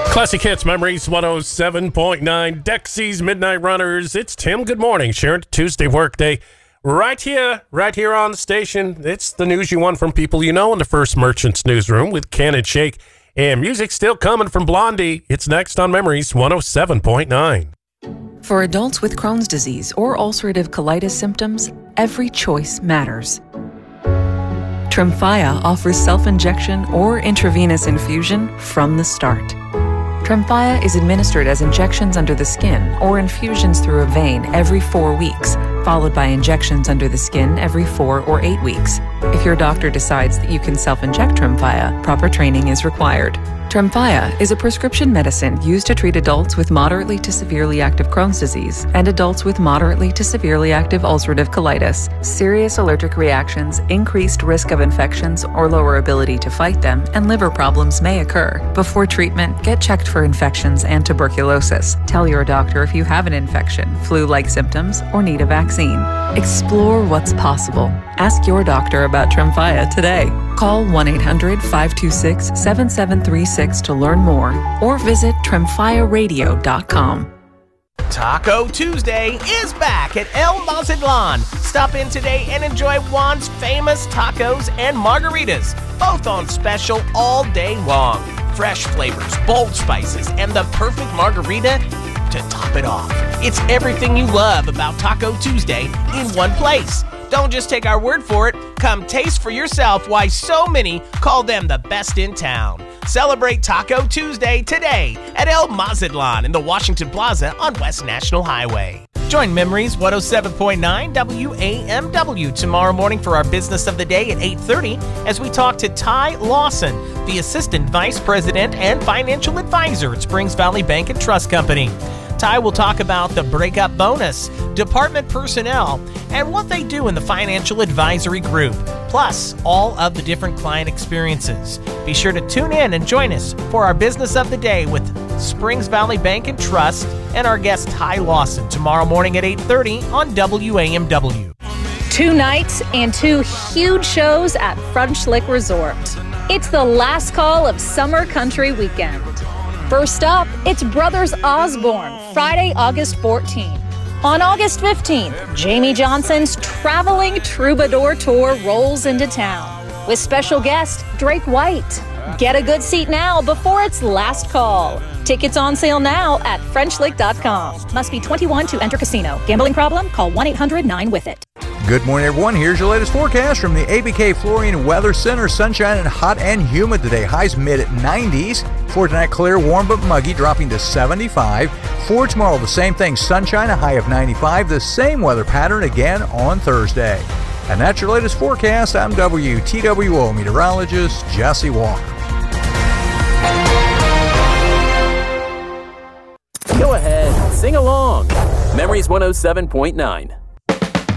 Classic Hits Memories 107.9 Dexy's Midnight Runners. It's Tim. Good morning. Sharon, Tuesday workday. Right here on the station. It's the news you want from people you know in the First Merchants newsroom with Ken and Shake. And music still coming from Blondie. It's next on Memories 107.9. For adults with Crohn's disease or ulcerative colitis symptoms, every choice matters. Tremfya offers self-injection or intravenous infusion from the start. Tremfya is administered as injections under the skin or infusions through a vein every 4 weeks, followed by injections under the skin every 4 or 8 weeks. If your doctor decides that you can self-inject Tremfya, proper training is required. Tremfya is a prescription medicine used to treat adults with moderately to severely active Crohn's disease and adults with moderately to severely active ulcerative colitis. Serious allergic reactions, increased risk of infections or lower ability to fight them, and liver problems may occur. Before treatment, get checked for infections and tuberculosis. Tell your doctor if you have an infection, flu-like symptoms, or need a vaccine. Explore what's possible. Ask your doctor about Tremfya today. Call 1-800-526-7736 to learn more or visit tremfyaradio.com. Taco Tuesday is back at El Mazatlan. Stop in today and enjoy Juan's famous tacos and margaritas, both on special all day long. Fresh flavors, bold spices, and the perfect margarita to top it off. It's everything you love about Taco Tuesday in one place. Don't just take our word for it. Come taste for yourself why so many call them the best in town. Celebrate Taco Tuesday today at El Mazatlan in the Washington Plaza on West National Highway. Join Memories 107.9 WAMW tomorrow morning for our Business of the Day at 8:30 as we talk to Ty Lawson, the Assistant Vice President and Financial Advisor at Springs Valley Bank and Trust Company. Ty will talk about the breakup bonus, department personnel, and what they do in the financial advisory group, plus all of the different client experiences. Be sure to tune in and join us for our Business of the Day with Springs Valley Bank and Trust and our guest Ty Lawson tomorrow morning at 8:30 on WAMW. 2 nights and 2 huge shows at French Lick Resort. It's the last call of Summer Country Weekend. First up, it's Brothers Osborne, Friday, August 14th. On August 15th, Jamie Johnson's Traveling Troubadour Tour rolls into town with special guest Drake White. Get a good seat now before it's last call. Tickets on sale now at FrenchLick.com. Must be 21 to enter casino. Gambling problem? Call 1-800-9-WITH-IT. Good morning, everyone. Here's your latest forecast from the ABK Flooring Weather Center. Sunshine and hot and humid today. Highs mid-90s. For tonight, clear, warm but muggy, dropping to 75. For tomorrow, the same thing. Sunshine, a high of 95. The same weather pattern again on Thursday. And that's your latest forecast. I'm WTWO meteorologist Jesse Walker. Go ahead, sing along. Memories 107.9.